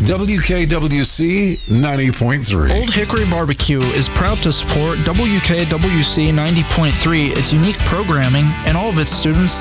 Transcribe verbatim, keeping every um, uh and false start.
W K W C ninety point three. Old Hickory Barbecue is proud to support W K W C ninety point three, its unique programming, and all of its students